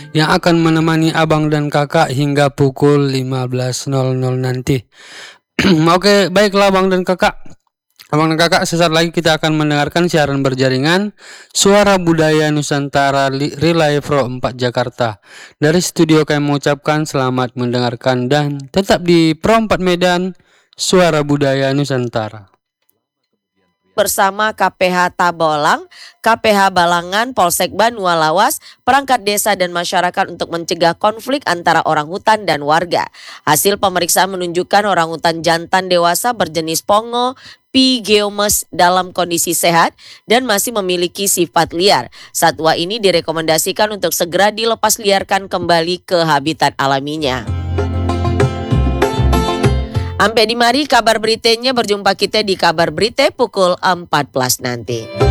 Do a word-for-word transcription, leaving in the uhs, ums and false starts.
yang akan menemani abang dan kakak hingga pukul lima belas nol nol nanti. Oke, baiklah abang dan kakak. Abang dan kakak, sesaat lagi kita akan mendengarkan siaran berjaringan Suara Budaya Nusantara Relay Pro empat Jakarta. Dari studio kami mengucapkan selamat mendengarkan dan tetap di Pro empat Medan, Suara Budaya Nusantara. Bersama K P H Tabolang, K P H Balangan, Polsek Banua Lawas, perangkat desa dan masyarakat untuk mencegah konflik antara orang hutan dan warga. Hasil pemeriksaan menunjukkan orang hutan jantan dewasa berjenis Pongo Pygeomes dalam kondisi sehat dan masih memiliki sifat liar. Satwa ini direkomendasikan untuk segera dilepas liarkan kembali ke habitat alaminya. Sampai di mari kabar beritanya, berjumpa kita di kabar berita pukul empat belas nanti.